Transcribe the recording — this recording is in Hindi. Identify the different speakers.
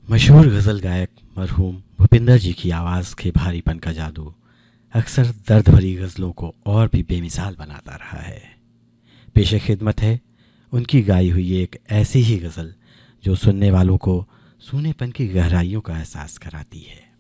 Speaker 1: मशहूर गज़ल गायक मरहूम भूपिंदर जी की आवाज़ के भारीपन का जादू अक्सर दर्द भरी गज़लों को और भी बेमिसाल बनाता रहा है। पेश खिदमत है उनकी गाई हुई एक ऐसी ही गज़ल जो सुनने वालों को सूनेपन की गहराइयों का एहसास कराती है।